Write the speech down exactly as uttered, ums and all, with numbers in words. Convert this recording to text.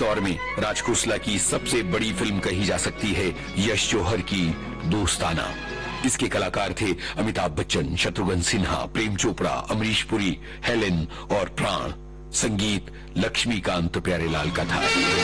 दौर में राज खोसला की सबसे बड़ी फिल्म कही जा सकती है यश जौहर की दोस्ताना। इसके कलाकार थे अमिताभ बच्चन, शत्रुघ्न सिन्हा, प्रेम चोपड़ा, अमरीश पुरी, हेलेन और प्राण। संगीत लक्ष्मीकांत प्यारेलाल का था।